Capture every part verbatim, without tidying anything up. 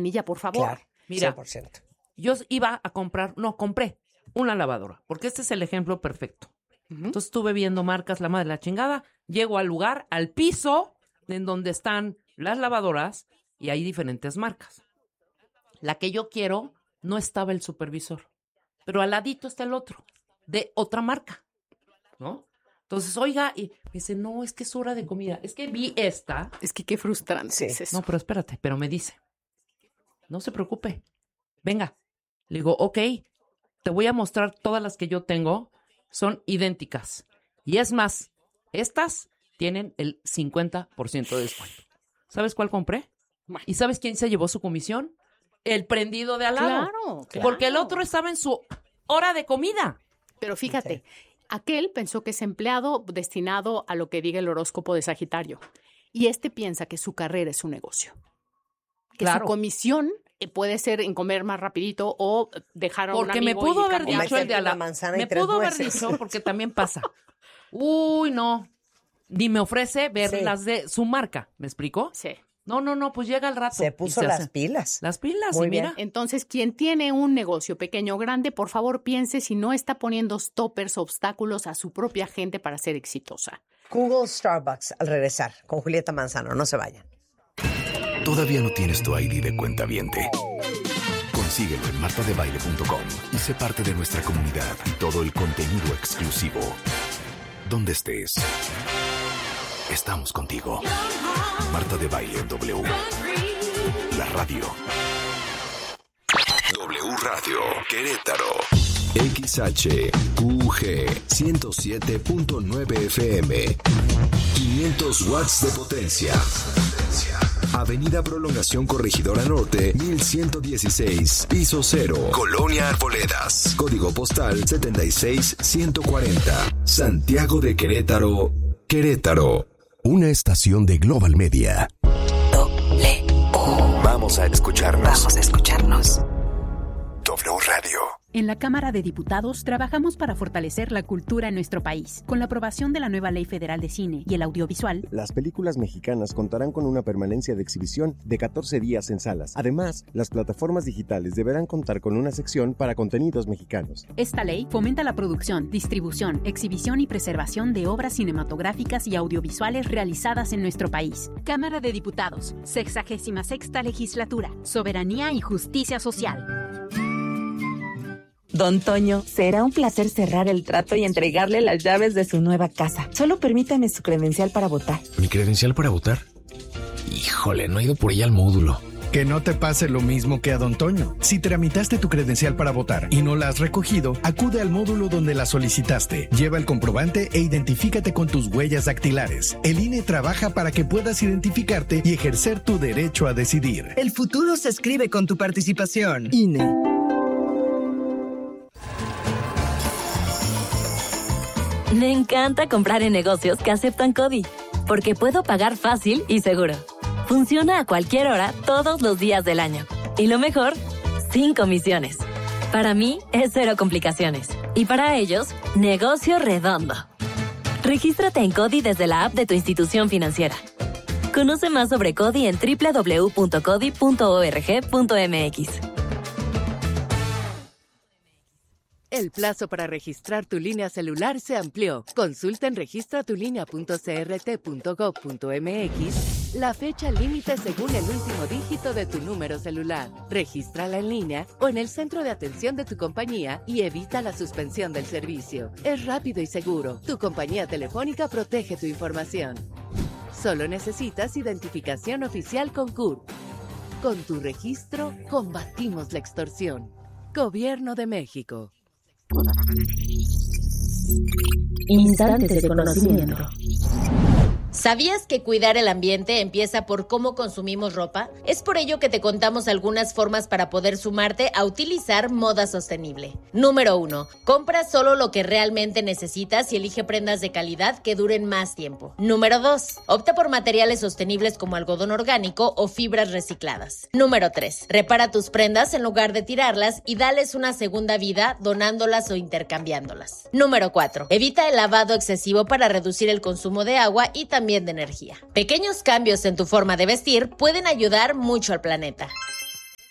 cortinilla, por favor. Claro, Mira, cien por ciento. yo iba a comprar, no, compré una lavadora, porque este es el ejemplo perfecto. Uh-huh. Entonces estuve viendo marcas, la madre de la chingada, llego al lugar, al piso, en donde están las lavadoras, y hay diferentes marcas. La que yo quiero, no estaba el supervisor, pero al ladito está el otro, de otra marca, ¿no? Entonces, oiga, y me dice, no, es que es hora de comida. Es que vi esta. Es que qué frustrante Sí. es eso. No, pero espérate, pero me dice, no se preocupe, venga. Le digo, ok, te voy a mostrar todas las que yo tengo, son idénticas. Y es más, estas tienen el cincuenta por ciento de descuento. ¿Sabes cuál compré? ¿Y sabes quién se llevó su comisión? El prendido de al lado. Claro, claro. Porque el otro estaba en su hora de comida. Pero fíjate, aquel pensó que es empleado destinado a lo que diga el horóscopo de Sagitario. Y este piensa que su carrera es un negocio. Que Claro. su comisión eh, puede ser en comer más rapidito o dejar a un Porque me amigo pudo y haber cambiar. dicho el de a la... Una manzana y Me tres pudo haber nueces. dicho, porque también pasa. Uy, no. Ni me ofrece ver Sí. las de su marca. ¿Me explico? Sí. No, no, no, pues llega el rato. Se y puso se las hace. pilas. Las pilas, Muy y bien. mira. Entonces, quien tiene un negocio pequeño o grande, por favor piense si no está poniendo stoppers, obstáculos a su propia gente para ser exitosa. Google Starbucks al regresar con Julieta Manzano. No se vayan. ¿Todavía no tienes tu I D de cuentaviente? Consíguelo en marta de baile punto com y sé parte de nuestra comunidad y todo el contenido exclusivo. Donde estés, estamos contigo. Marta de Baile en W. La radio. W Radio Querétaro. X H U G ciento siete punto nueve F M. quinientos watts de potencia. Avenida Prolongación Corregidora Norte, mil ciento dieciséis, piso cero. Colonia Arboledas. Código postal setenta y seis ciento cuarenta. Santiago de Querétaro, Querétaro. Una estación de Global Media. W. Vamos a escucharnos. Vamos a escucharnos. W Radio. En la Cámara de Diputados trabajamos para fortalecer la cultura en nuestro país. Con la aprobación de la nueva Ley Federal de Cine y el Audiovisual, las películas mexicanas contarán con una permanencia de exhibición de catorce días en salas. Además, las plataformas digitales deberán contar con una sección para contenidos mexicanos. esta ley fomenta la producción, distribución, exhibición y preservación de obras cinematográficas y audiovisuales realizadas en nuestro país. Cámara de Diputados, sexagésima sexta legislatura, soberanía y justicia social. Don Toño, será un placer cerrar el trato y entregarle las llaves de su nueva casa. Solo permítame su credencial para votar. ¿Mi credencial para votar? Híjole, no he ido por ella al módulo. Que no te pase lo mismo que a Don Toño. Si tramitaste tu credencial para votar y no la has recogido, acude al módulo donde la solicitaste. Lleva el comprobante e identifícate con tus huellas dactilares. El I N E trabaja para que puedas identificarte y ejercer tu derecho a decidir. El futuro se escribe con tu participación. I N E. Me encanta comprar en negocios que aceptan CODI, porque puedo pagar fácil y seguro. Funciona a cualquier hora, todos los días del año. Y lo mejor, sin comisiones. Para mí, es cero complicaciones. Y para ellos, negocio redondo. Regístrate en CODI desde la app de tu institución financiera. Conoce más sobre CODI en doble u doble u doble u punto codi punto org punto m x. El plazo para registrar tu línea celular se amplió. Consulta en registra tu línea punto c r t punto gov punto m x la fecha límite según el último dígito de tu número celular. Regístrala en línea o en el centro de atención de tu compañía y evita la suspensión del servicio. Es rápido y seguro. Tu compañía telefónica protege tu información. Solo necesitas identificación oficial con C U R P. Con tu registro, combatimos la extorsión. Gobierno de México. Instantes de conocimiento. ¿Sabías que cuidar el ambiente empieza por cómo consumimos ropa? Es por ello que te contamos algunas formas para poder sumarte a utilizar moda sostenible. Número uno. Compra solo lo que realmente necesitas y elige prendas de calidad que duren más tiempo. Número dos. Opta por materiales sostenibles como algodón orgánico o fibras recicladas. Número tres. Repara tus prendas en lugar de tirarlas y dales una segunda vida donándolas o intercambiándolas. Número cuatro. Evita el lavado excesivo para reducir el consumo de agua y también de energía. Pequeños cambios en tu forma de vestir pueden ayudar mucho al planeta.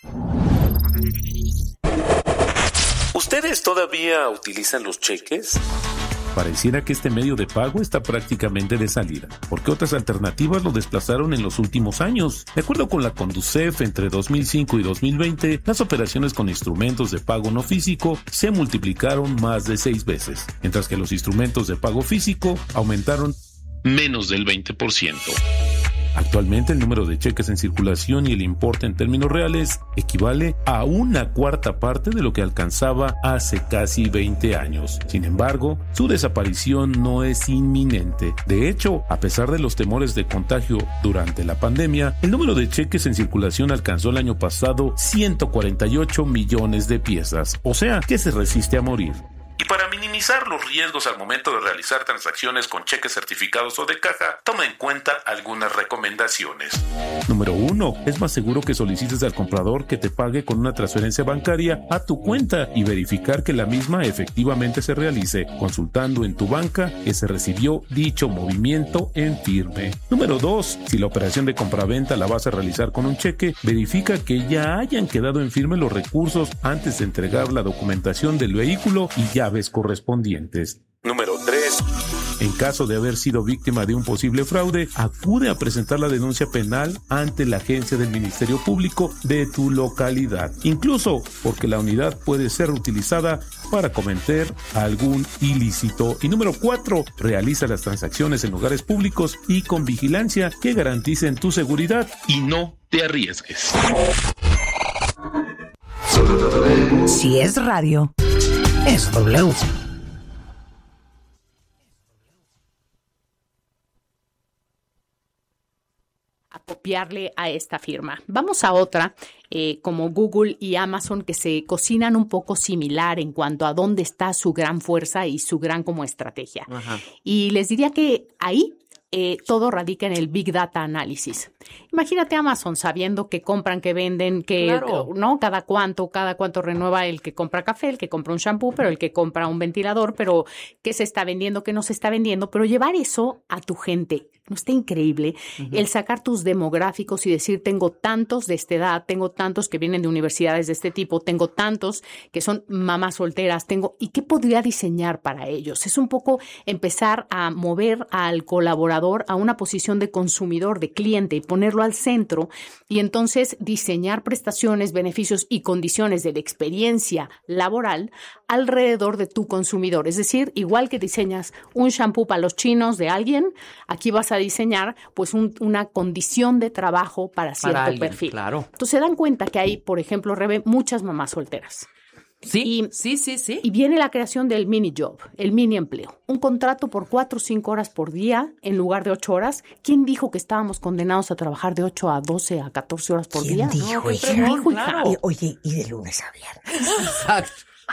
¿Ustedes todavía utilizan los cheques? Pareciera que este medio de pago está prácticamente de salida, porque otras alternativas lo desplazaron en los últimos años. De acuerdo con la Conducef, entre dos mil cinco y dos mil veinte, las operaciones con instrumentos de pago no físico se multiplicaron más de seis veces, mientras que los instrumentos de pago físico aumentaron menos del veinte por ciento. Actualmente el número de cheques en circulación y el importe en términos reales equivale a una cuarta parte de lo que alcanzaba hace casi veinte años. Sin embargo, su desaparición no es inminente. De hecho, a pesar de los temores de contagio durante la pandemia, el número de cheques en circulación alcanzó el año pasado ciento cuarenta y ocho millones de piezas, o sea, que se resiste a morir. Y para minimizar los riesgos al momento de realizar transacciones con cheques certificados o de caja, toma en cuenta algunas recomendaciones. Número uno. Es más seguro que solicites al comprador que te pague con una transferencia bancaria a tu cuenta y verificar que la misma efectivamente se realice, consultando en tu banca que se recibió dicho movimiento en firme. Número dos. Si la operación de compraventa la vas a realizar con un cheque, verifica que ya hayan quedado en firme los recursos antes de entregar la documentación del vehículo y llaves correspondientes. Número tres. En caso de haber sido víctima de un posible fraude, acude a presentar la denuncia penal ante la agencia del Ministerio Público de tu localidad, incluso porque la unidad puede ser utilizada para cometer algún ilícito. Y número cuatro. Realiza las transacciones en lugares públicos y con vigilancia que garanticen tu seguridad y no te arriesgues. Si es radio, es W. A copiarle a esta firma. Vamos a otra, eh, como Google y Amazon, que se cocinan un poco similar en cuanto a dónde está su gran fuerza y su gran como estrategia. Ajá. Y les diría que ahí Eh, todo radica en el Big Data Análisis. Imagínate Amazon sabiendo que compran, que venden, que claro. ¿no? Cada cuánto, cada cuánto renueva el que compra café, el que compra un shampoo, pero el que compra un ventilador, pero qué se está vendiendo, qué no se está vendiendo, pero llevar eso a tu gente. ¿No está increíble? Uh-huh. El sacar tus demográficos y decir, tengo tantos de esta edad, tengo tantos que vienen de universidades de este tipo, tengo tantos que son mamás solteras, tengo, ¿y qué podría diseñar para ellos? Es un poco empezar a mover al colaborador a una posición de consumidor, de cliente, y ponerlo al centro, y entonces diseñar prestaciones, beneficios y condiciones de la experiencia laboral alrededor de tu consumidor. Es decir, igual que diseñas un shampoo para los chinos de alguien, aquí vas a diseñar pues un, una condición de trabajo para cierto para alguien, perfil. Claro. Entonces se dan cuenta que hay, por ejemplo, Rebe, muchas mamás solteras. Sí, y, sí, sí, sí. Y viene la creación del mini job, el mini empleo. Un contrato por cuatro o cinco horas por día en lugar de ocho horas. ¿Quién dijo que estábamos condenados a trabajar de ocho a doce a catorce horas por ¿Quién día? Dijo, no, hija? ¿Quién dijo, hija? Claro. Y, oye, y de lunes a viernes. Exacto.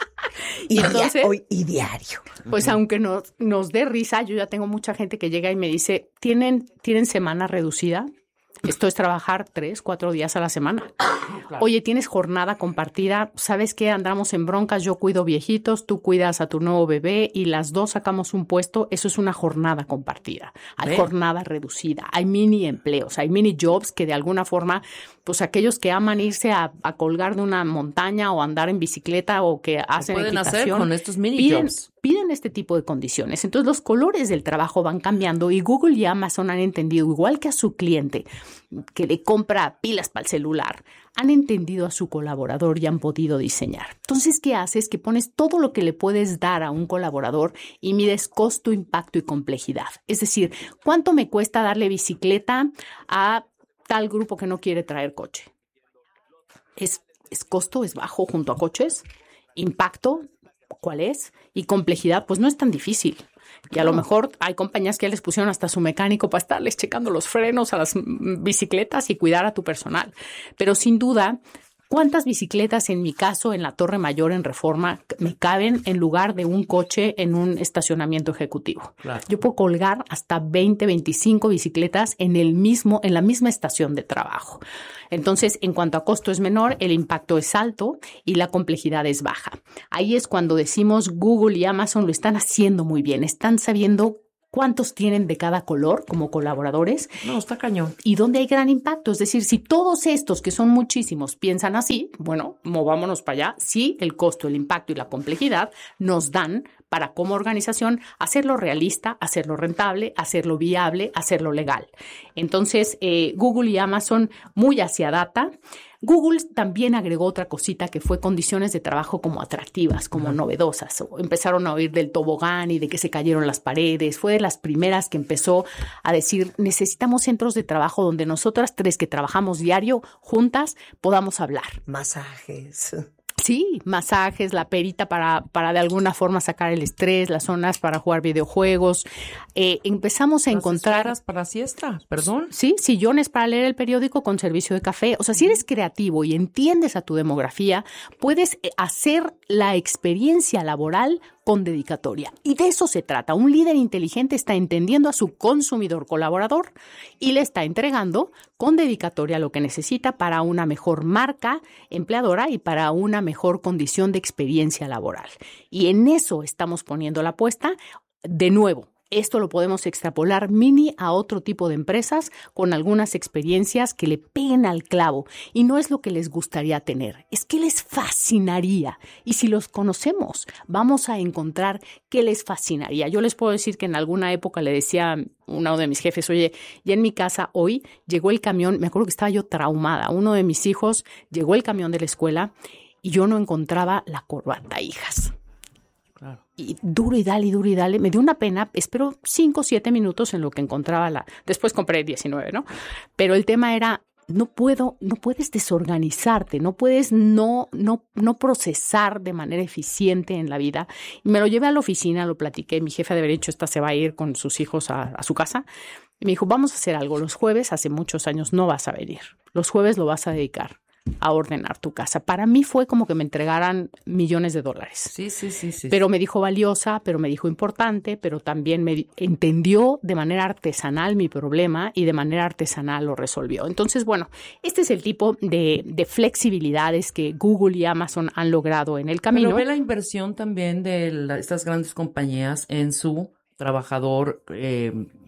Y, entonces, dia- hoy, y diario. Pues uh-huh. aunque nos, nos dé risa, yo ya tengo mucha gente que llega y me dice, ¿tienen, ¿tienen semana reducida? Esto es trabajar tres, cuatro días a la semana. Claro. Oye, ¿tienes jornada compartida? ¿Sabes qué? Andamos en broncas, yo cuido viejitos, tú cuidas a tu nuevo bebé y las dos sacamos un puesto. Eso es una jornada compartida. Hay ¿Ve? jornada reducida, hay mini empleos, hay mini jobs que de alguna forma, pues aquellos que aman irse a, a colgar de una montaña o andar en bicicleta o que hacen pueden equitación, hacer con estos mini piden, jobs. Piden este tipo de condiciones. Entonces los colores del trabajo van cambiando y Google y Amazon han entendido, igual que a su cliente que le compra pilas para el celular, han entendido a su colaborador y han podido diseñar. Entonces, ¿qué haces? Que pones todo lo que le puedes dar a un colaborador y mides costo, impacto y complejidad. Es decir, ¿cuánto me cuesta darle bicicleta a tal grupo que no quiere traer coche? ¿Es, es costo? ¿Es bajo junto a coches? ¿Impacto? ¿Cuál es? Y complejidad, pues no es tan difícil. Y a lo mejor hay compañías que ya les pusieron hasta su mecánico para estarles checando los frenos a las bicicletas y cuidar a tu personal. Pero sin duda, ¿cuántas bicicletas en mi caso en la Torre Mayor en Reforma me caben en lugar de un coche en un estacionamiento ejecutivo? Claro. Yo puedo colgar hasta veinte, veinticinco bicicletas en el mismo, en la misma estación de trabajo. Entonces, en cuanto a costo es menor, el impacto es alto y la complejidad es baja. Ahí es cuando decimos Google y Amazon lo están haciendo muy bien, están sabiendo cuántos tienen de cada color como colaboradores. No, está cañón. Y dónde hay gran impacto. Es decir, si todos estos, que son muchísimos, piensan así, bueno, movámonos para allá. Sí, el costo, el impacto y la complejidad nos dan para como organización hacerlo realista, hacerlo rentable, hacerlo viable, hacerlo legal. Entonces, eh, Google y Amazon muy hacia data. Google también agregó otra cosita que fue condiciones de trabajo como atractivas, como uh-huh. novedosas. Empezaron a oír del tobogán y de que se cayeron las paredes. Fue de las primeras que empezó a decir, necesitamos centros de trabajo donde nosotras tres que trabajamos diario juntas podamos hablar. Masajes. Sí, masajes, la perita para, para de alguna forma sacar el estrés, las zonas para jugar videojuegos. Eh, empezamos a las encontrar... esferas para siesta, perdón. Sí, sillones para leer el periódico con servicio de café. O sea, si eres creativo y entiendes a tu demografía, puedes hacer la experiencia laboral con dedicatoria. Y de eso se trata. Un líder inteligente está entendiendo a su consumidor colaborador y le está entregando con dedicatoria lo que necesita para una mejor marca empleadora y para una mejor condición de experiencia laboral. Y en eso estamos poniendo la apuesta. De nuevo, esto lo podemos extrapolar mini a otro tipo de empresas con algunas experiencias que le peguen al clavo. Y no es lo que les gustaría tener, es que les fascinaría. Y si los conocemos, vamos a encontrar qué les fascinaría. Yo les puedo decir que en alguna época le decía a uno de mis jefes, oye, ya en mi casa hoy llegó el camión, me acuerdo que estaba yo traumada. Uno de mis hijos llegó el camión de la escuela y yo no encontraba la corbata, hijas. Claro. Y duro y dale, duro y dale. Me dio una pena. Espero cinco o siete minutos en lo que encontraba la... Después compré diecinueve, ¿no? Pero el tema era, no puedo, no puedes desorganizarte, no puedes no, no, no procesar de manera eficiente en la vida. Y me lo llevé a la oficina, lo platiqué. Mi jefe de derecho esta se va a ir con sus hijos a, a su casa. Y me dijo, vamos a hacer algo. Los jueves, hace muchos años, no vas a venir. Los jueves lo vas a dedicar a ordenar tu casa. Para mí fue como que me entregaran millones de dólares. Sí, sí, sí, sí. Pero me dijo valiosa, pero me dijo importante, pero también me entendió de manera artesanal mi problema y de manera artesanal lo resolvió. Entonces, bueno, este es el tipo de, de flexibilidades que Google y Amazon han logrado en el camino. Pero ve la inversión también de la, estas grandes compañías en su trabajador, eh,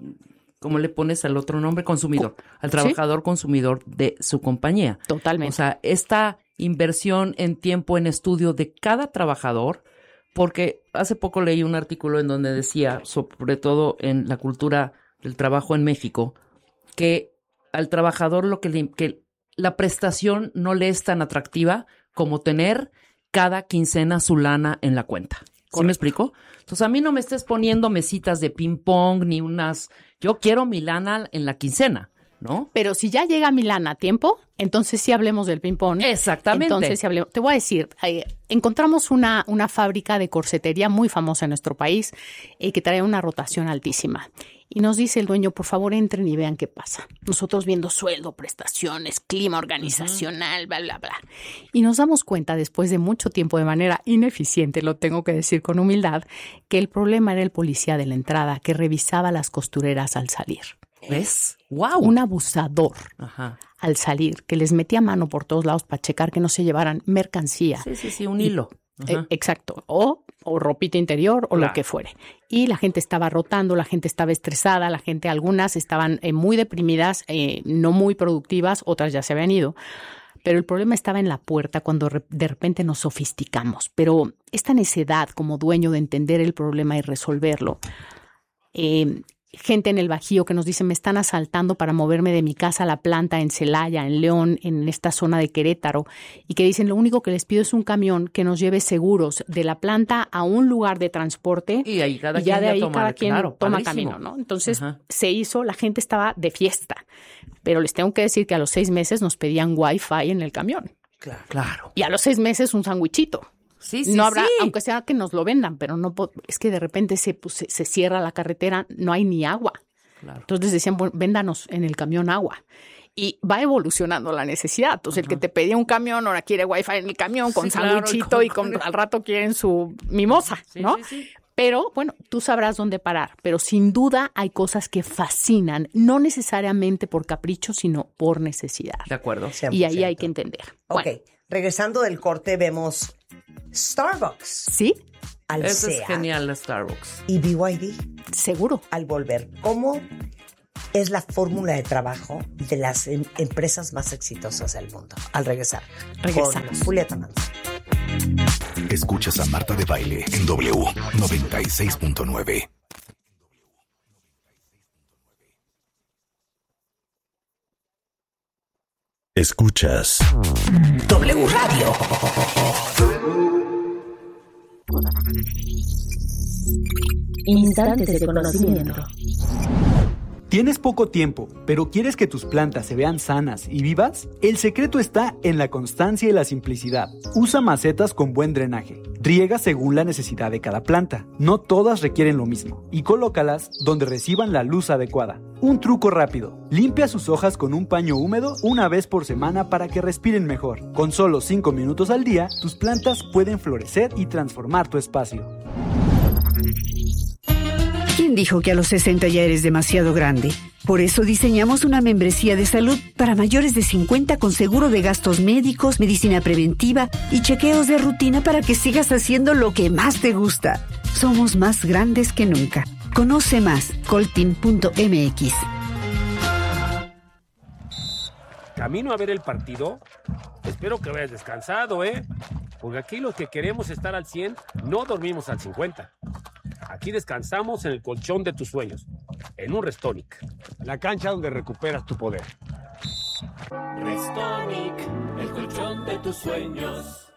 ¿cómo le pones al otro nombre? Consumidor. Al trabajador ¿sí? consumidor de su compañía. Totalmente. O sea, esta inversión en tiempo, en estudio de cada trabajador, porque hace poco leí un artículo en donde decía, sobre todo en la cultura del trabajo en México, que al trabajador lo que, le, que la prestación no le es tan atractiva como tener cada quincena su lana en la cuenta. ¿Sí me explico? Entonces, a mí no me estés poniendo mesitas de ping pong ni unas... Yo quiero mi lana en la quincena, ¿no? Pero si ya llega mi lana a tiempo, entonces sí hablemos del ping pong. Exactamente. Entonces sí hablemos. Te voy a decir, eh, encontramos una, una fábrica de corsetería muy famosa en nuestro país eh, que trae una rotación altísima. Y nos dice el dueño, por favor, entren y vean qué pasa. Nosotros viendo sueldo, prestaciones, clima organizacional, uh-huh. bla, bla, bla. Y nos damos cuenta después de mucho tiempo de manera ineficiente, lo tengo que decir con humildad, que el problema era el policía de la entrada que revisaba las costureras al salir. ¿Ves? ¡Wow! Un abusador Ajá. al salir, que les metía mano por todos lados para checar que no se llevaran mercancía. Sí, sí, sí, un hilo. Eh, exacto, o, o ropita interior o claro. lo que fuere. Y la gente estaba rotando, la gente estaba estresada, la gente, algunas estaban eh, muy deprimidas, eh, no muy productivas, otras ya se habían ido. Pero el problema estaba en la puerta cuando re- de repente nos sofisticamos. Pero esta necedad como dueño de entender el problema y resolverlo, eh, gente en el Bajío que nos dice, me están asaltando para moverme de mi casa a la planta en Celaya, en León, en esta zona de Querétaro, y que dicen, lo único que les pido es un camión que nos lleve seguros de la planta a un lugar de transporte y, ahí cada y ya quien de ahí toma, cada quien claro, toma padrísimo. camino, ¿no? Entonces Ajá. se hizo, la gente estaba de fiesta, pero les tengo que decir que a los seis meses nos pedían Wi-Fi en el camión. Claro. claro. Y a los seis meses un sandwichito. Sí, sí, no habrá, sí. aunque sea que nos lo vendan, pero no es que de repente se, pues, se, se cierra la carretera, no hay ni agua. Claro. Entonces decían, bueno, véndanos en el camión agua. Y va evolucionando la necesidad. Entonces, Ajá. el que te pedía un camión ahora quiere wifi en el camión con sí, sándwichito claro, y, con, y con, al rato quieren su mimosa, sí, ¿no? Sí, sí. Pero, bueno, tú sabrás dónde parar. Pero sin duda hay cosas que fascinan, no necesariamente por capricho, sino por necesidad. De acuerdo. cien por ciento. Y ahí hay que entender. Ok, bueno. Regresando del corte vemos Starbucks. Sí. Alsea. Eso es genial, Starbucks. ¿Y B Y D? Seguro. Al volver, ¿cómo es la fórmula de trabajo de las em- empresas más exitosas del mundo? Al regresar. Regresamos. Con Julieta Manzano. Escuchas a Marta de Baile en W noventa y seis punto nueve. Escuchas W Radio. Instantes de conocimiento. ¿Tienes poco tiempo, pero quieres que tus plantas se vean sanas y vivas? El secreto está en la constancia y la simplicidad. Usa macetas con buen drenaje. Riega según la necesidad de cada planta. No todas requieren lo mismo. Y colócalas donde reciban la luz adecuada. Un truco rápido. Limpia sus hojas con un paño húmedo una vez por semana para que respiren mejor. Con solo cinco minutos al día, tus plantas pueden florecer y transformar tu espacio. ¿Quién dijo que a los sesenta ya eres demasiado grande? Por eso diseñamos una membresía de salud para mayores de cincuenta con seguro de gastos médicos, medicina preventiva y chequeos de rutina para que sigas haciendo lo que más te gusta. Somos más grandes que nunca. Conoce más, coltin punto m x. ¿Camino a ver el partido? Espero que hayas descansado, ¿eh? Porque aquí los que queremos estar al cien no dormimos al cincuenta. Aquí descansamos en el colchón de tus sueños, en un Restonic, la cancha donde recuperas tu poder. Restonic, el colchón de tus sueños.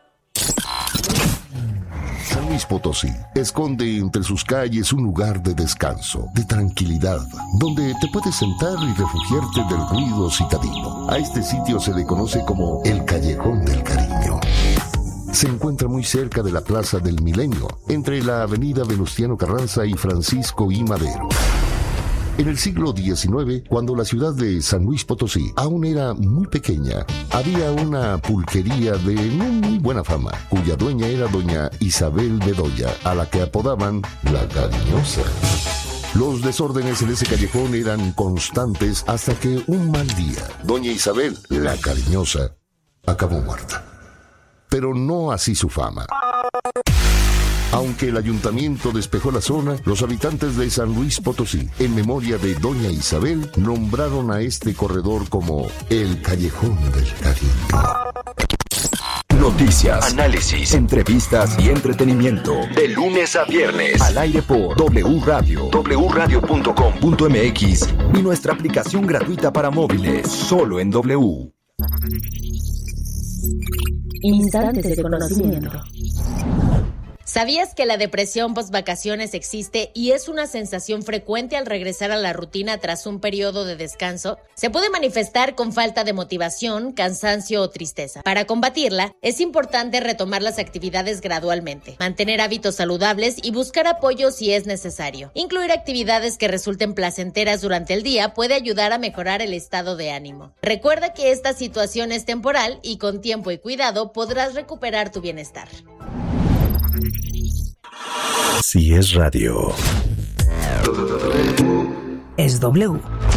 San Luis Potosí esconde entre sus calles un lugar de descanso, de tranquilidad, donde te puedes sentar y refugiarte del ruido citadino. A este sitio se le conoce como el Callejón del Cariño. Se encuentra muy cerca de la Plaza del Milenio, entre la avenida Venustiano Carranza y Francisco I. Madero. En el siglo diecinueve, cuando la ciudad de San Luis Potosí aún era muy pequeña, había una pulquería de no muy buena fama, cuya dueña era doña Isabel Bedoya, a la que apodaban la Cariñosa. Los desórdenes en ese callejón eran constantes hasta que un mal día, doña Isabel, la Cariñosa, acabó muerta. Pero no así su fama. Aunque el ayuntamiento despejó la zona, los habitantes de San Luis Potosí, en memoria de doña Isabel, nombraron a este corredor como el Callejón del Cariño. Noticias, análisis, entrevistas y entretenimiento. De lunes a viernes. Al aire por W Radio, w radio punto com punto m x y nuestra aplicación gratuita para móviles. Solo en W. Instantes de conocimiento. ¿Sabías que la depresión post-vacaciones existe y es una sensación frecuente al regresar a la rutina tras un periodo de descanso? Se puede manifestar con falta de motivación, cansancio o tristeza. Para combatirla, es importante retomar las actividades gradualmente, mantener hábitos saludables y buscar apoyo si es necesario. Incluir actividades que resulten placenteras durante el día puede ayudar a mejorar el estado de ánimo. Recuerda que esta situación es temporal y con tiempo y cuidado podrás recuperar tu bienestar. Si es radio, es W.